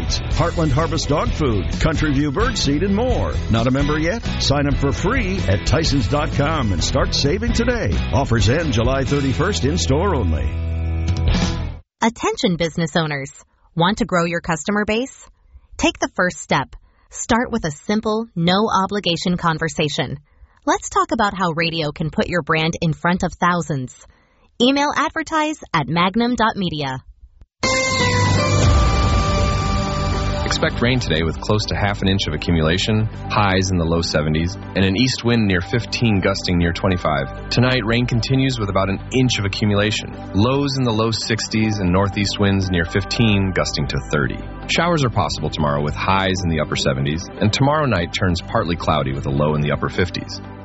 Treats, Heartland Harvest Dog Food, Country View Bird Seed, and more. Not a member yet? Sign up for free at Tysons.com and start saving today. Offers end July 31st in store only. Attention business owners. Want to grow your customer base? Take the first step. Start with a simple, no-obligation conversation. Let's talk about how radio can put your brand in front of thousands. Email advertise@magnum.media. Expect rain today with close to half an inch of accumulation, highs in the low 70s, and an east wind near 15 gusting near 25. Tonight, rain continues with about an inch of accumulation, lows in the low 60s and northeast winds near 15 gusting to 30. Showers are possible tomorrow with highs in the upper 70s, and tomorrow night turns partly cloudy with a low in the upper 50s.